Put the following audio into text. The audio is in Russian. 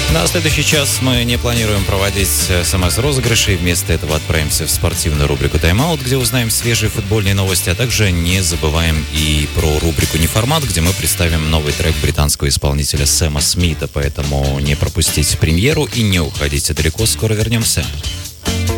На следующий час мы не планируем проводить СМС-розыгрыши. Вместо этого отправимся в спортивную рубрику «Тайм-аут», где узнаем свежие футбольные новости, а также не забываем и про рубрику «Неформат», где мы представим новый трек британского исполнителя Сэма Смита. Поэтому не пропустите премьеру и не уходите далеко, скоро вернемся.